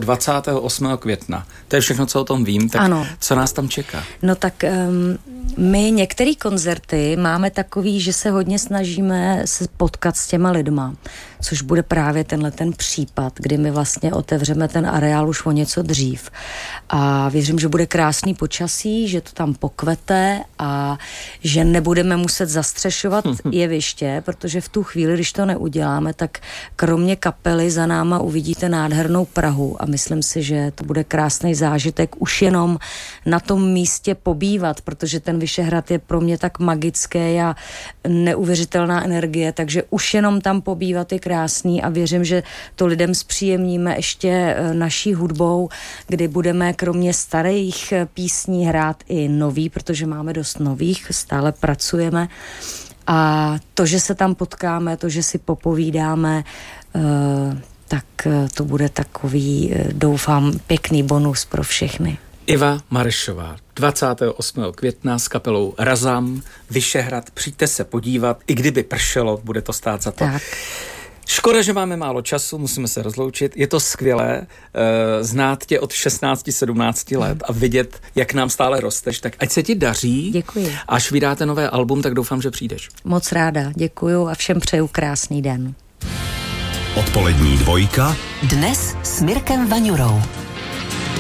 28. května. To je všechno, co o tom vím. Tak ano. Co nás tam čeká? No tak my některé koncerty máme takový, že se hodně snažíme se potkat s těma lidma, což bude právě tenhle ten případ, kdy my vlastně otevřeme ten areál už o něco dřív. A věřím, že bude krásný počasí, že to tam pokvete a že nebudeme muset zastřešovat jeviště, protože v tu chvíli, když to neuděláme, tak kromě kapely za náma uvidíte nádhernou Prahu a myslím si, že to bude krásný zážitek už jenom na tom místě pobývat, protože ten Vyšehrad je pro mě tak magický a neuvěřitelná energie, takže už jenom tam pobývat je krásný a věřím, že to lidem zpříjemníme ještě naší hudbou, kdy budeme kromě starých písní hrát i nový, protože máme dost nových, stále pracujeme. A to, že se tam potkáme, to, že si popovídáme, tak to bude takový, doufám, pěkný bonus pro všechny. Iva Marešová, 28. května s kapelou Razam, Vyšehrad, přijďte se podívat, i kdyby pršelo, bude to stát za to. Tak. Škoda, že máme málo času, musíme se rozloučit. Je to skvělé znát tě od 16-17 let a vidět, jak nám stále rosteš. Tak ať se ti daří. Děkuji. Až vydáte nové album, tak doufám, že přijdeš. Moc ráda, děkuju a všem přeju krásný den. Odpolední dvojka. Dnes s Mirkem Vaňurou.